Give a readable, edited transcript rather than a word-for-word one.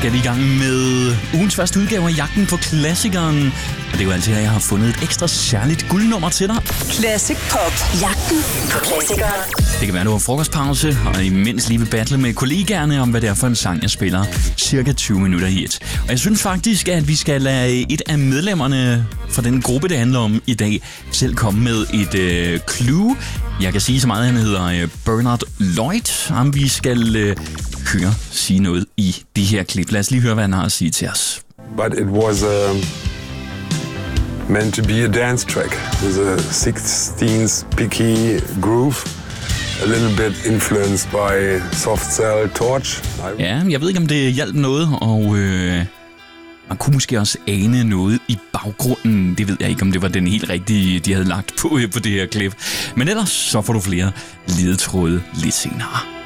skal vi i gang med ugens første udgave af Jagten på Klassikeren. Og det er jo altid, at jeg har fundet et ekstra særligt guldnummer til dig. Classic Pop. Jagten på Klassikeren. Det kan være, du har frokostpause, og imens lige vil battle med kollegaerne om, hvad det er for en sang, jeg spiller. Cirka 20 minutter hit. Og jeg synes faktisk, at vi skal lade et af medlemmerne fra den gruppe, det handler om i dag, selv komme med et clue. Jeg kan sige så meget, han hedder Bernard Lloyd, om vi skal høre sige noget i de her klip. Lad os lige høre, hvad han har at sige til os. But it was meant to be a dance track with a 16th picky groove. A little bit influenced by Soft Cell Torch. Ja, jeg ved ikke, om det hjalp noget, og man kunne måske også ane noget i baggrunden. Det ved jeg ikke, om det var den helt rigtige, de havde lagt på det her klip. Men ellers så får du flere ledetråde lidt senere.